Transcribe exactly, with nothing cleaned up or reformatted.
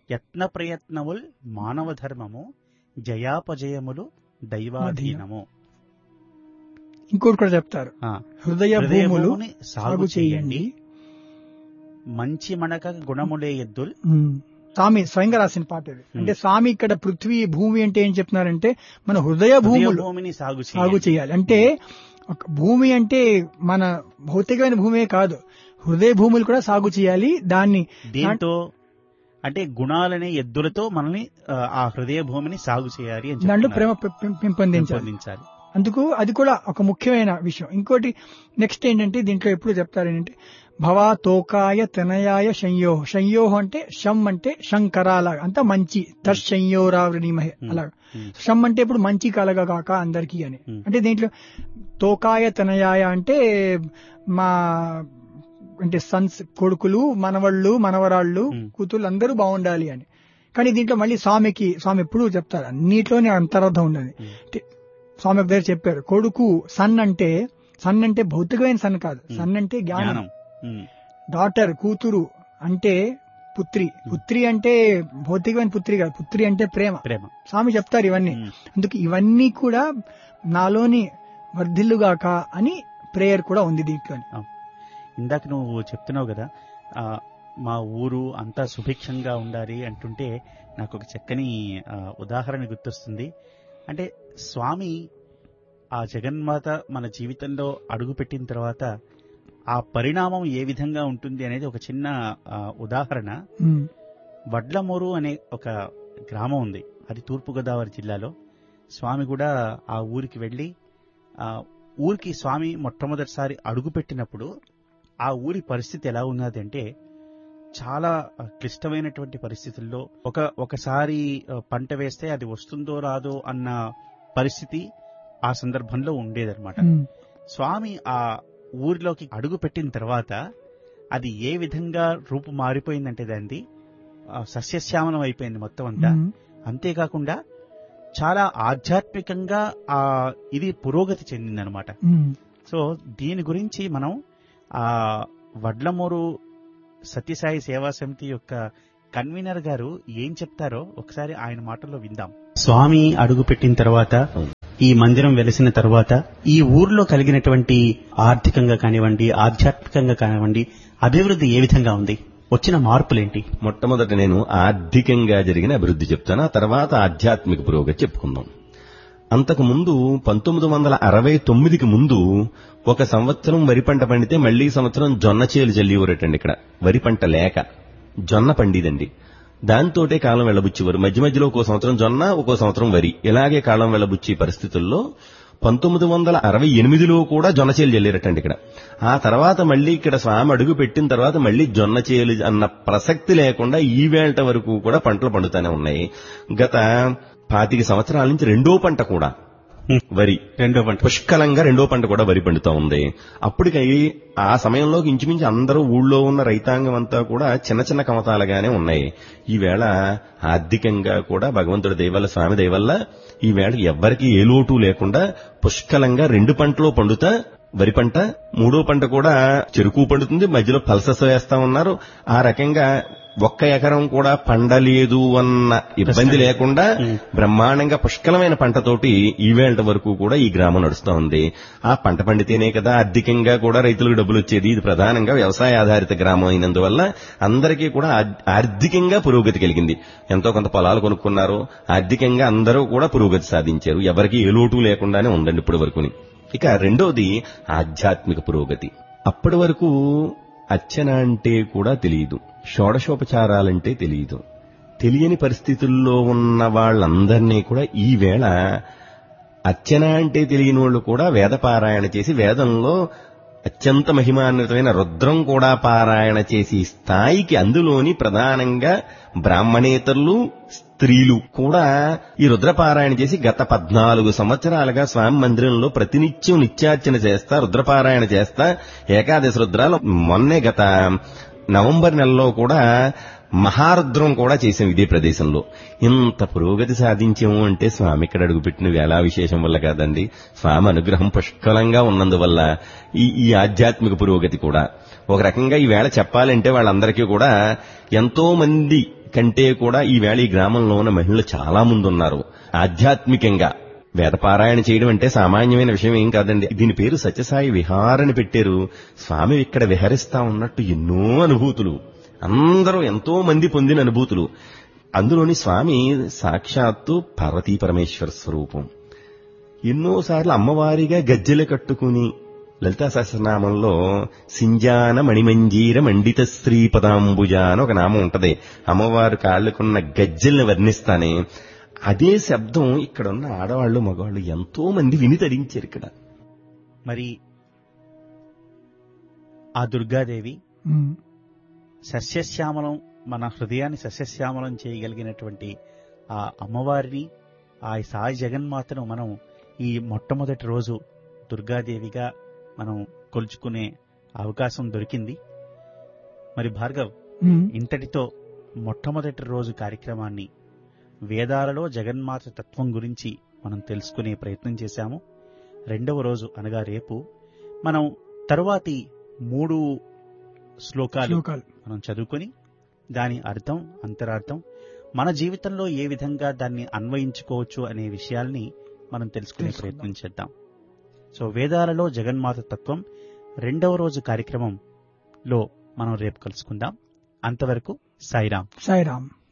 యత్న ప్రయత్నముల్ మానవ ధర్మము, జయాపజయములు దైవాధీనము. ఇంకోటి కూడా చెప్తారు, హృదయ భూములు సాగు చేయండి, మంచి మనక గుణములే ఎద్దుల్. స్వామి స్వయంగా రాసిన పాట ఇది. అంటే స్వామి ఇక్కడ పృథ్వీ భూమి అంటే ఏం చెప్తున్నారంటే మన హృదయ భూములు భూమిని సాగు సాగు చేయాలి. అంటే భూమి అంటే మన భౌతికమైన భూమే కాదు, హృదయ భూములు కూడా సాగు చేయాలి. దాన్ని దీంతో అంటే గుణాలనే ఎద్దులతో మనల్ని ఆ హృదయ భూమిని సాగు చేయాలి అని దాంట్లో ప్రేమ పెంపొందించాలి. అందుకు అది కూడా ఒక ముఖ్యమైన విషయం. ఇంకోటి నెక్స్ట్ ఏంటంటే దీంట్లో ఎప్పుడు చెప్తారు ఏంటంటే భవా తోకాయ తనయాయ సంయోహ. సంయోహ అంటే షం అంటే శంకరాలాగా అంతా మంచి, తత్సంయోరావృణీమహే అలాగా. షం అంటే ఇప్పుడు మంచి కలగా కాక అందరికీ అని. అంటే దీంట్లో తోకాయ తనయాయ అంటే మా అంటే సన్స్ కొడుకులు, మనవళ్ళు, మనవరాళ్ళు, కూతుళ్ళు అందరూ బాగుండాలి అని. కానీ దీంట్లో మళ్ళీ స్వామికి స్వామి ఎప్పుడు చెప్తారు అన్నిట్లోనే అంతరార్థం ఉన్నది. స్వామి ఒక దగ్గర చెప్పారు, కొడుకు సన్ అంటే సన్ అంటే భౌతికమైన సన్ కాదు, సన్ అంటే జ్ఞానం. డాటర్ కూతురు అంటే పుత్రి, పుత్రి అంటే భౌతికమైన పుత్రి కాదు, పుత్రి అంటే ప్రేమ. స్వామి చెప్తారు ఇవన్నీ. అందుకు ఇవన్నీ కూడా నాలోని వర్ధిల్లుగాక అని ప్రేయర్ కూడా ఉంది దీంట్లో. ఇందాక నువ్వు చెప్తున్నావు కదా, మా ఊరు అంతా సుభిక్షంగా ఉండాలి అంటుంటే నాకు ఒక చక్కని ఉదాహరణ గుర్తొస్తుంది. అంటే స్వామి ఆ జగన్మాత మన జీవితంలో అడుగుపెట్టిన తర్వాత ఆ పరిణామం ఏ విధంగా ఉంటుంది అనేది ఒక చిన్న ఉదాహరణ. వడ్లమూరు అనే ఒక గ్రామం ఉంది, అది తూర్పుగోదావరి జిల్లాలో. స్వామి కూడా ఆ ఊరికి వెళ్లి ఆ ఊరికి స్వామి మొట్టమొదటిసారి అడుగుపెట్టినప్పుడు ఆ ఊరి పరిస్థితి ఎలా ఉన్నది అంటే చాలా క్లిష్టమైనటువంటి పరిస్థితుల్లో ఒక ఒకసారి పంట వేస్తే అది వస్తుందో రాదో అన్న పరిస్థితి ఆ సందర్భంలో ఉండేదన్నమాట. స్వామి ఆ ఊరిలోకి అడుగు పెట్టిన తర్వాత అది ఏ విధంగా రూపు మారిపోయిందంటే దాన్ని సస్యశ్యామలం అయిపోయింది మొత్తం అంతా. అంతేకాకుండా చాలా ఆధ్యాత్మికంగా ఆ ఇది పురోగతి చెందిందనమాట. సో దీని గురించి మనం ఆ వడ్లమూరు సత్యసాయి సేవా సమితి యొక్క కన్వీనర్ గారు ఏం చెప్తారో ఒకసారి ఆయన మాటల్లో విందాం. స్వామి అడుగు పెట్టిన తర్వాత, ఈ మందిరం వెలిసిన తర్వాత ఈ ఊర్లో కలిగినటువంటి ఆర్థికంగా కానివ్వండి, ఆధ్యాత్మికంగా కానివ్వండి అభివృద్ధి ఏ విధంగా ఉంది, వచ్చిన మార్పులేంటి? మొట్టమొదట నేను ఆర్థికంగా జరిగిన అభివృద్ధి చెప్తాను, ఆ తర్వాత ఆధ్యాత్మిక పురోగతి చెప్పుకుందాం. అంతకు ముందు పంతొమ్మిది వందల అరవై తొమ్మిదికి ముందు ఒక సంవత్సరం వరి పంట పండితే మళ్లీ సంవత్సరం జొన్న చేలు జల్లివరటండి. ఇక్కడ వరి పంట లేక జొన్న పండిదండి, దాంతోటే కాలం వెళ్లబుచ్చేవారు. మధ్య మధ్యలో ఒక్కో సంవత్సరం జొన్న, ఒక్కో సంవత్సరం వరి, ఇలాగే కాలం వెళ్లబుచ్చే పరిస్థితుల్లో పంతొమ్మిది వందల అరవై ఎనిమిదిలో కూడా జొన్న చేలు జల్లేరటండి ఇక్కడ. ఆ తర్వాత మళ్లీ ఇక్కడ స్వామి అడుగు పెట్టిన తర్వాత మళ్లీ జొన్న చేలు అన్న ప్రసక్తి లేకుండా ఈవేళ వరకు కూడా పంటలు పండుతూనే ఉన్నాయి. గత పాతిక సంవత్సరాల నుంచి రెండో పంట కూడా వరి, రెండో పంట పుష్కలంగా రెండో పంట కూడా వరి పండుతా ఉంది. అప్పటికి ఆ సమయంలో ఇంచుమించు అందరూ ఊళ్ళో ఉన్న రైతాంగం అంతా కూడా చిన్న చిన్న కమతాలుగానే ఉన్నాయి. ఈవేళ ఆర్థికంగా కూడా భగవంతుడి దయవల్ల, స్వామి దయవల్ల ఈవేళ ఎవ్వరికీ ఏ లోటు లేకుండా పుష్కలంగా రెండు పంటలో పండుతా వరి పంట, మూడో పంట కూడా చెరుకు పండుతుంది, మధ్యలో పల్సస్ వేస్తా ఉన్నారు. ఆ రకంగా ఒక్క ఎకరం కూడా పండలేదు అన్న ఇబ్బంది లేకుండా బ్రహ్మాండంగా పుష్కలమైన పంటతోటి ఈవేళ వరకు కూడా ఈ గ్రామం నడుస్తూ ఉంది. ఆ పంట పండితేనే కదా ఆర్థికంగా కూడా రైతులకు డబ్బులు వచ్చేది. ఇది ప్రధానంగా వ్యవసాయ ఆధారిత గ్రామం అయినందువల్ల అందరికీ కూడా ఆర్థికంగా పురోగతి కలిగింది. ఎంతో కొంత పొలాలు కొనుక్కున్నారు, ఆర్థికంగా అందరూ కూడా పురోగతి సాధించారు. ఎవరికీ ఏ లోటు లేకుండానే ఉందండి ఇప్పటి వరకుని. ఇక రెండోది ఆధ్యాత్మిక పురోగతి. అప్పటి వరకు అర్చన అంటే కూడా తెలియదు, షోడశోపచారాలంటే తెలియదు. తెలియని పరిస్థితుల్లో ఉన్న వాళ్ళందరినీ కూడా ఈవేళ అర్చన అంటే తెలియని వాళ్ళు కూడా వేద పారాయణ చేసి, వేదంలో అత్యంత మహిమాన్వితమైన రుద్రం కూడా పారాయణ చేసి స్థాయికి, అందులోని ప్రధానంగా బ్రాహ్మణేతరులు, స్త్రీలు కూడా ఈ రుద్రపారాయణ చేసి గత పద్నాలుగు సంవత్సరాలుగా స్వామి మందిరంలో ప్రతినిత్యం నిత్యార్చన చేస్తా, రుద్రపారాయణ చేస్తా, ఏకాదశి రుద్రాలు మొన్నే గత నవంబర్ నెలలో కూడా మహారుద్రం కూడా చేసాం ఇదే ప్రదేశంలో. ఇంత పురోగతి సాధించాము అంటే స్వామి ఇక్కడ అడుగుపెట్టిన వేళా విశేషం వల్ల కాదండి, స్వామి అనుగ్రహం పుష్కలంగా ఉన్నందువల్ల ఈ ఈ ఆధ్యాత్మిక పురోగతి కూడా. ఒక రకంగా ఈ వేళ చెప్పాలంటే వాళ్ళందరికీ కూడా ఎంతో మంది కంటే కూడా ఈవేళ ఈ గ్రామంలో ఉన్న మహిళలు చాలా మంది ఉన్నారు. ఆధ్యాత్మికంగా వేదపారాయణ చేయడం అంటే సామాన్యమైన విషయం ఏం కాదండి. దీని పేరు సత్యసాయి విహారని పెట్టారు. స్వామి ఇక్కడ విహరిస్తా ఉన్నట్టు ఎన్నో అనుభూతులు, అందరూ ఎంతో మంది పొందిన అనుభూతులు. అందులోని స్వామి సాక్షాత్తు పార్వతీ పరమేశ్వర స్వరూపం. ఎన్నోసార్లు అమ్మవారిగా గజ్జెలు కట్టుకుని లలితా సహస్రనామంలో సింజాన మణిమంజీర మండిత శ్రీపదాంబుజ అని ఒక నామం ఉంటది. అమ్మవారు కాళ్ళకున్న గజ్జెల్ని వర్ణిస్తానే అదే శబ్దం ఇక్కడ ఉన్న ఆడవాళ్లు మగవాళ్ళు ఎంతో మంది విని తరించారు ఇక్కడ. మరి ఆ దుర్గాదేవి ఉమ్, సస్యశ్యామలం, మన హృదయాన్ని సస్యశ్యామలం చేయగలిగినటువంటి ఆ అమ్మవారిని, ఆ సాయి జగన్మాతను మనం ఈ మొట్టమొదటి రోజు దుర్గాదేవిగా మనం కొలుచుకునే అవకాశం దొరికింది. మరి భార్గవ్, ఉమ్, ఇంతటితో మొట్టమొదటి రోజు కార్యక్రమాన్ని, వేదాలలో జగన్మాత తత్వం గురించి మనం తెలుసుకునే ప్రయత్నం చేశాము. రెండవ రోజు అనగా రేపు మనం తరువాతి మూడు శ్లోకాలు శ్లోకాలు మనం చదువుకొని దాని అర్థం, అంతరార్థం, మన జీవితంలో ఏ విధంగా దాన్ని అన్వయించుకోవచ్చు అనే విషయాల్ని మనం తెలుసుకునే తెలుసుకుందాం. ప్రయత్నం చేద్దాం. సో వేదాలలో జగన్మాత తత్వం రెండవ రోజు కార్యక్రమంలో మనం రేపు కలుసుకుందాం. అంతవరకు సాయిరాం. సాయిరామ్.